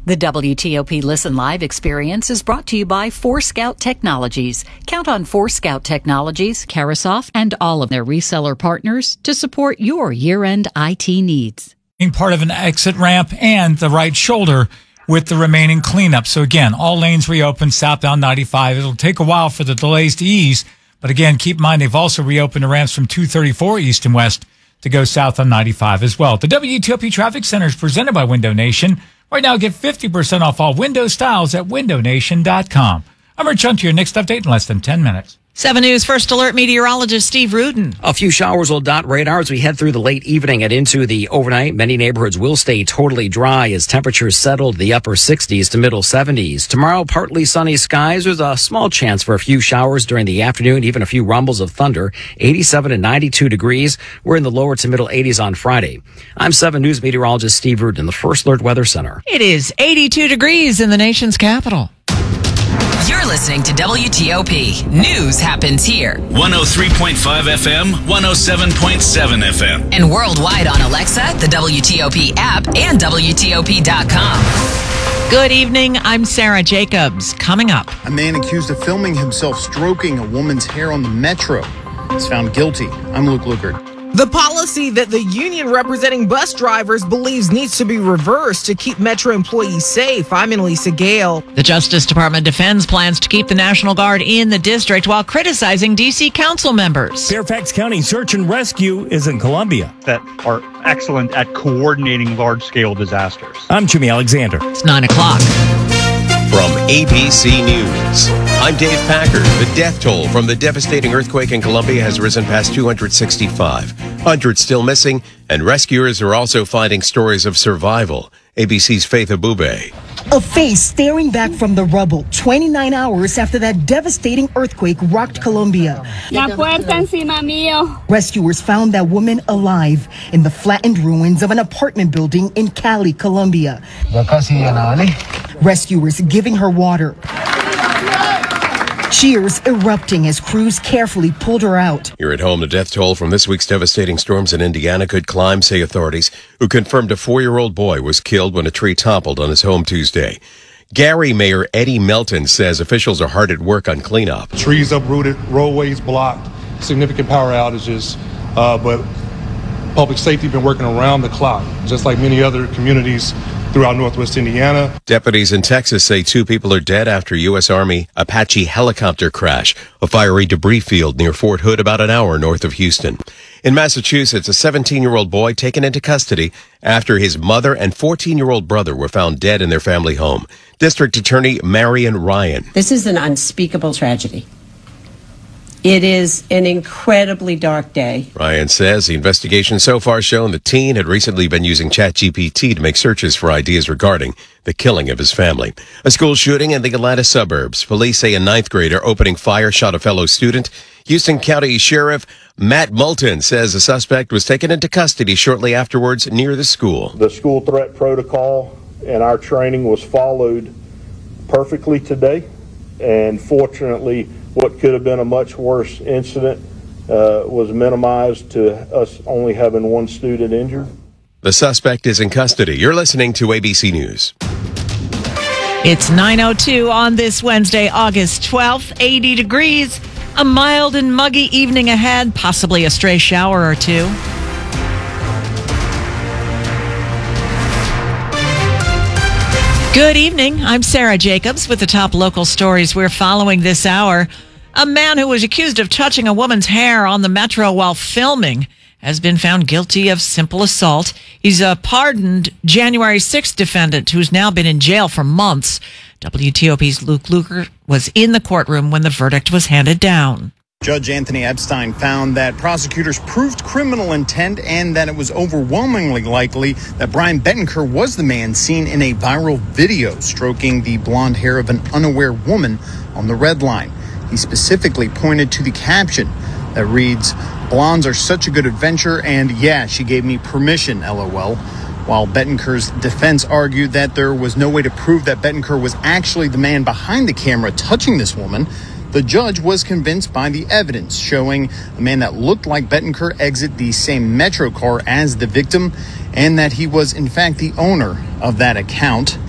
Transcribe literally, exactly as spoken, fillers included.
The W T O P Listen Live experience is brought to you by Four Scout Technologies. Count on Four Scout Technologies, Carasoft, and all of their reseller partners to support your year-end I T needs. Part of an exit ramp and the right shoulder with the remaining cleanup. So again, all lanes reopened southbound ninety-five. It'll take a while for the delays to ease. But again, keep in mind they've also reopened the ramps from two thirty-four east and west to go south on ninety-five as well. The W T O P Traffic Center is presented by Window Nation. Right now, get fifty percent off all window styles at window nation dot com. I'm Rich Hunt, your next update in less than ten minutes. seven News First Alert meteorologist Steve Rudin. A few showers will dot radar as we head through the late evening and into the overnight. Many neighborhoods will stay totally dry as temperatures settle to the upper sixties to middle seventies. Tomorrow, partly sunny skies. There's a small chance for a few showers during the afternoon, even a few rumbles of thunder. eighty-seven and ninety-two degrees. We're in the lower to middle eighties on Friday. I'm seven News meteorologist Steve Rudin, the First Alert Weather Center. It is eighty-two degrees in the nation's capital. You're listening to W T O P. News happens here. one oh three point five F M, one oh seven point seven F M. And worldwide on Alexa, the W T O P app, and W T O P dot com. Good evening. I'm Sarah Jacobs. Coming up. A man accused of filming himself stroking a woman's hair on the Metro is found guilty. I'm Luke Lukert. The policy that the union representing bus drivers believes needs to be reversed to keep Metro employees safe. I'm Annalisa Gale. The Justice Department defends plans to keep the National Guard in the district while criticizing D C council members. Fairfax County Search and Rescue is in Columbia. That are excellent at coordinating large-scale disasters. I'm Jimmy Alexander. It's nine o'clock. From A B C News, I'm Dave Packard. The death toll from the devastating earthquake in Colombia has risen past two hundred sixty-five. Hundreds still missing, and rescuers are also finding stories of survival. A B C's Faith Abube. A face staring back from the rubble twenty-nine hours after that devastating earthquake rocked Colombia. La puerta encima mío. Rescuers found that woman alive in the flattened ruins of an apartment building in Cali, Colombia. Rescuers giving her water. Cheers erupting as crews carefully pulled her out. Here at home, the death toll from this week's devastating storms in Indiana could climb, say authorities, who confirmed a four-year-old boy was killed when a tree toppled on his home Tuesday. Gary Mayor Eddie Melton says officials are hard at work on cleanup. Trees uprooted, roadways blocked, significant power outages, uh, but public safety been working around the clock, just like many other communities throughout Northwest Indiana. Deputies in Texas say two people are dead after U S Army Apache helicopter crash, a fiery debris field near Fort Hood about an hour north of Houston. In Massachusetts, a seventeen-year-old boy taken into custody after his mother and fourteen-year-old brother were found dead in their family home. District Attorney Marion Ryan. This is an unspeakable tragedy. It is an incredibly dark day. Ryan says the investigation so far shown the teen had recently been using ChatGPT to make searches for ideas regarding the killing of his family. A school shooting in the Atlanta suburbs. Police say a ninth grader opening fire shot a fellow student. Houston County Sheriff Matt Moulton says the suspect was taken into custody shortly afterwards near the school. The school threat protocol and our training was followed perfectly today, and fortunately, what could have been a much worse incident uh, was minimized to us only having one student injured. The suspect is in custody. You're listening to A B C News. It's nine oh two on this Wednesday, August twelfth, eighty degrees. A mild and muggy evening ahead, possibly a stray shower or two. Good evening. I'm Sarah Jacobs with the top local stories we're following this hour. A man who was accused of touching a woman's hair on the Metro while filming has been found guilty of simple assault. He's a pardoned January sixth defendant who's now been in jail for months. W T O P's Luke Lukert was in the courtroom when the verdict was handed down. Judge Anthony Epstein found that prosecutors proved criminal intent and that it was overwhelmingly likely that Brian Bettenker was the man seen in a viral video stroking the blonde hair of an unaware woman on the red line. He specifically pointed to the caption that reads, "Blondes are such a good adventure, and yeah, she gave me permission, LOL." While Bettenker's defense argued that there was no way to prove that Bettenker was actually the man behind the camera touching this woman, the judge was convinced by the evidence showing a man that looked like Bettenker exit the same Metro car as the victim and that he was in fact the owner of that account.